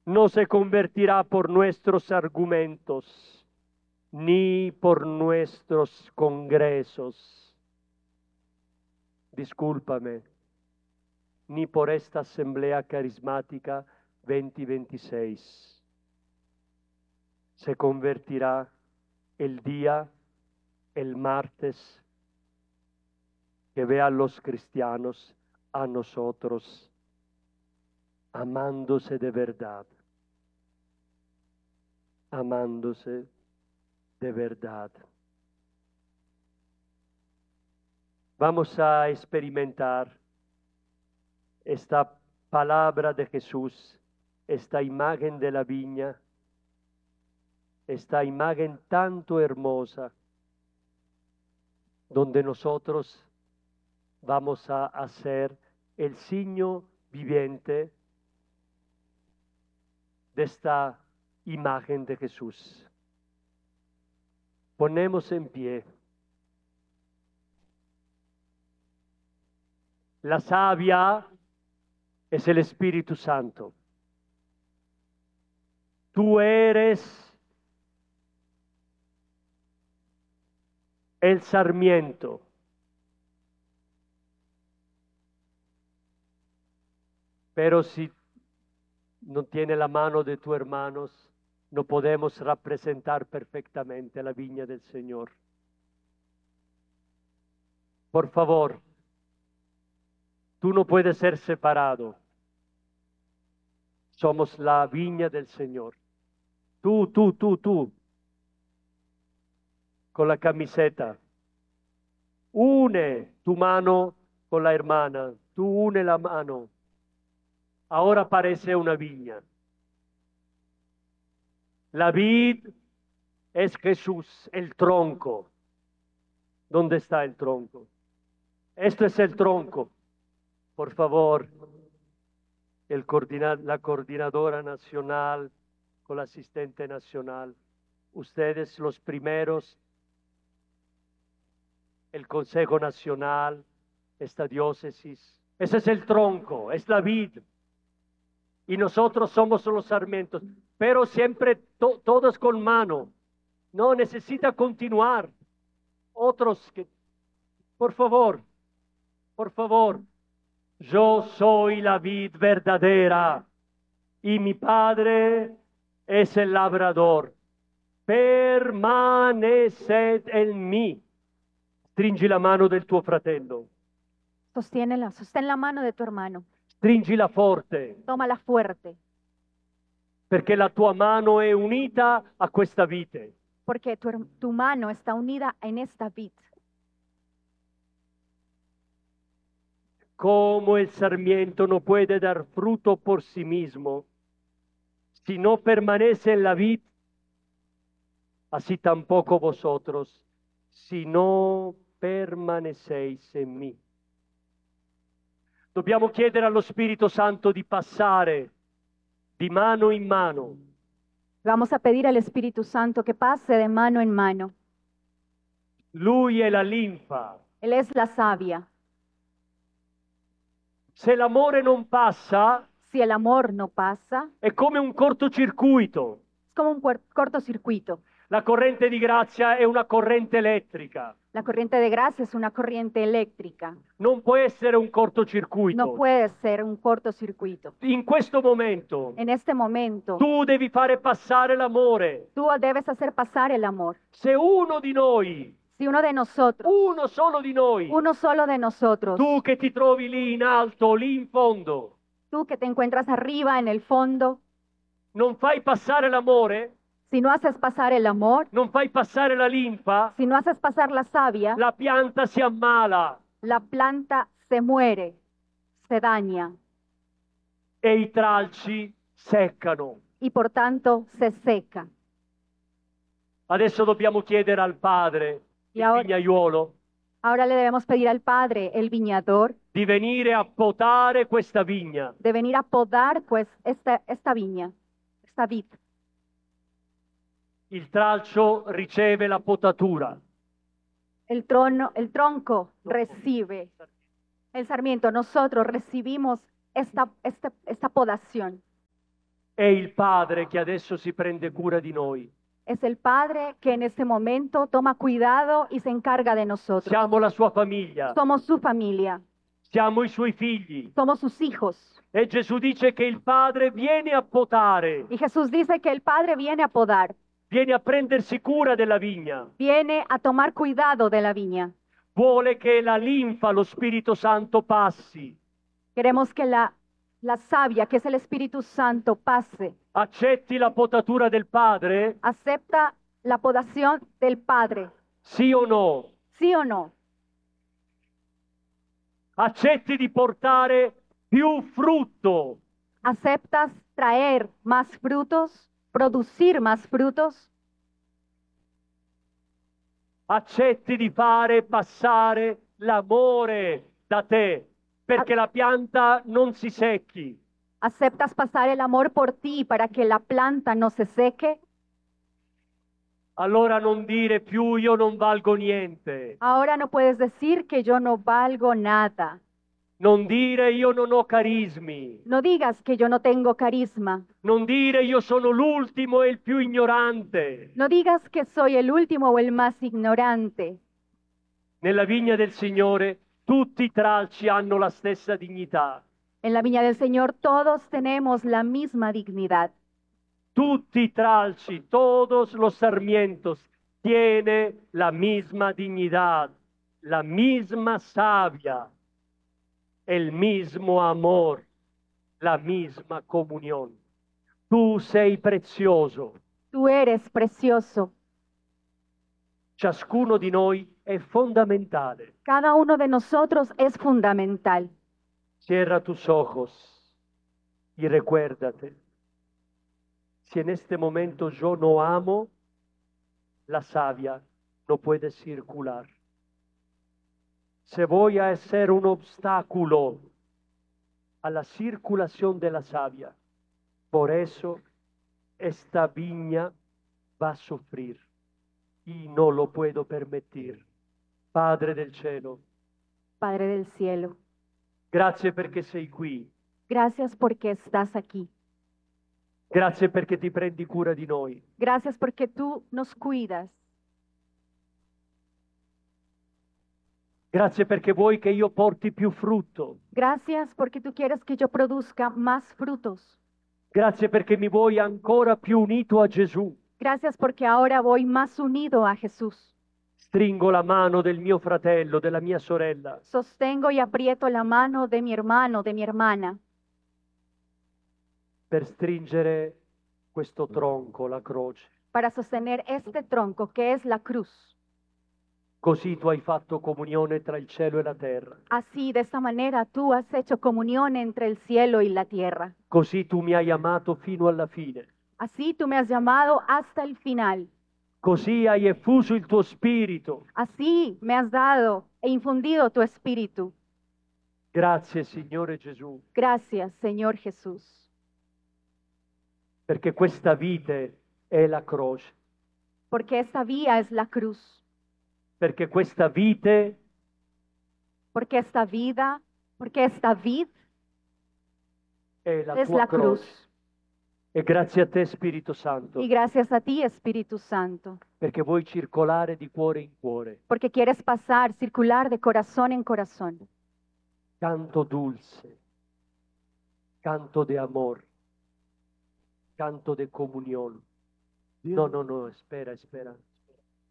no se convertirá por nuestros argumentos, ni por nuestros congresos. Discúlpame, ni por esta asamblea carismática 2026. Se convertirá el día, el martes, que vean los cristianos a nosotros amándose de verdad, amándose de verdad. Vamos a experimentar esta palabra de Jesús, esta imagen de la viña, esta imagen tanto hermosa, donde nosotros vamos a hacer el signo viviente de esta imagen de Jesús. Ponemos en pie. La savia es el Espíritu Santo. Tú eres el sarmiento. Pero si no tiene la mano de tus hermanos, no podemos representar perfectamente la viña del Señor. Por favor, tú no puedes ser separado. Somos la viña del Señor. Tú, con la camiseta. Une tu mano con la hermana. Tú une la mano. Ahora parece una viña. La vid es Jesús, el tronco. ¿Dónde está el tronco? Esto es el tronco. Por favor, la coordinadora nacional con la asistente nacional, ustedes los primeros, el Consejo Nacional, esta diócesis. Ese es el tronco, es la vid. Y nosotros somos los sarmientos, pero siempre todos con mano. No necesita continuar. Otros que, por favor, yo soy la vid verdadera y mi Padre es el labrador. Permaneced en mí. Stringi la mano del tuo fratello. Sostén la mano de tu hermano. Stringila forte. Tómala fuerte. Perché la tua mano è unita a questa vite. Porque tu mano está unida en esta vid. Como el sarmiento no puede dar fruto por sí mismo, si no permanece en la vid, así tampoco vosotros, si no permanecéis en mí. Dobbiamo chiedere allo Spirito Santo di passare di mano in mano. Vamos a pedir al Espíritu Santo que pase de mano en mano. Lui è la linfa. Él es la savia. Se l'amore non passa, Si el amor no pasa, è come un cortocircuito. es como un cortocircuito. La corrente di grazia è una corrente elettrica. La corriente de gracia es una corriente eléctrica. Non può essere un cortocircuito. No puede ser un cortocircuito. In questo momento En este momento, tu devi fare passare l'amore. tú debes hacer pasar el amor. Se uno di noi, Si uno de nosotros, uno solo di noi, uno solo de nosotros, tu che ti trovi lì in alto, lì in fondo, tú que te encuentras arriba en el fondo, non fai passare l'amore, si no haces pasar el amor, non fai passare la linfa, si no haces pasar la savia, la pianta si ammala la planta se muere, se daña e i tralci seccano. y por tanto se seca. Adesso dobbiamo chiedere al padre, Y il ahora- vignaiuolo, Ahora le debemos pedir al Padre, el viñador, di venire a potare questa vigna. de venir a podar pues esta viña, esta vid. Il tralcio riceve la potatura. El tronco recibe, el sarmiento, nosotros recibimos esta podación. È il Padre che adesso si prende cura di noi. Es el Padre que en este momento toma cuidado y se encarga de nosotros. Siamo la sua famiglia, Somos su familia, siamo i suoi figli. somos sus hijos. E Gesù dice che il Padre viene a potare, Y Jesús dice que el Padre viene a podar, viene a prendersi cura della vigna. viene a tomar cuidado de la viña. Vuole che la linfa, lo Spirito Santo passi. Queremos que la savia, que es el Espíritu Santo, pase. Accetti la potatura del Padre? ¿Acepta la podación del Padre? Sì o no? ¿Sí o no? Accetti di portare più frutto. ¿Aceptas traer más frutos, producir más frutos? Accetti di fare passare l'amore da te, perché la pianta non si secchi. ¿Aceptas pasar el amor por ti para que la planta no se seque? Allora non dire più io non valgo niente. Ahora no puedes decir que yo no valgo nada. Non dire io non ho carismi. No digas que yo no tengo carisma. Non dire io sono l'ultimo e il più ignorante. No digas que soy el último o el más ignorante. Nella vigna del Signore tutti i tralci hanno la stessa dignità. En la viña del Señor todos tenemos la misma dignidad. Tutti i tralci, todos los sarmientos, tiene la misma dignidad, la misma savia, el mismo amor, la misma comunión. Tu sei prezioso. Tú eres precioso. Ciascuno di noi è fondamentale. Cada uno de nosotros es fundamental. Cierra tus ojos y recuérdate. Si en este momento yo no amo, la savia no puede circular. Se voy a ser un obstáculo a la circulación de la savia, por eso esta viña va a sufrir y no lo puedo permitir. Padre del cielo, Padre del cielo, grazie perché sei qui. gracias porque estás aquí. Grazie perché ti prendi cura di noi. Gracias porque tú nos cuidas. Grazie perché vuoi che io porti più frutto. Gracias porque tú quieres que yo produzca más frutos. Grazie perché mi vuoi ancora più unito a Gesù. Gracias porque ahora voy más unido a Jesús. Stringo la mano del mio fratello, della mia sorella. Sostengo y aprieto la mano de mi hermano, de mi hermana, Per stringere questo tronco, la croce. para sostener este tronco que es la cruz. Così tu hai fatto comunione tra il cielo e la terra. Así, de esta manera, tú has hecho comunión entre el cielo y la tierra. Così tu mi hai amato fino alla fine. Así tú me has llamado hasta el final. Così hai effuso il tuo spirito. Así me has dado e infundido tu espíritu. Grazie, Signore Gesù, Gracias, Señor Jesús, perché questa vite è la croce. porque esta vía es la cruz, Perché questa vite porque esta vida, porque esta vid è la es tua la croce. cruz. E grazie a te, Spirito Santo, Y gracias a ti, Espíritu Santo, perché vuoi circolare di cuore in cuore. porque quieres pasar, circular de corazón en corazón. Canto dulce, canto de amor, canto de comunión. No, espera.